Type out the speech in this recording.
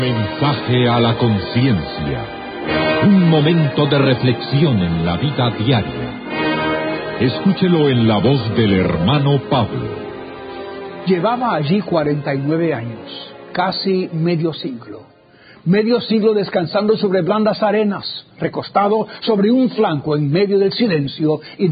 Mensaje a la conciencia. Un momento de reflexión en la vida diaria. Escúchelo en la voz del hermano Pablo. Llevaba allí 49 años, casi medio siglo. Medio siglo descansando sobre blandas arenas, recostado sobre un flanco en medio del silencio y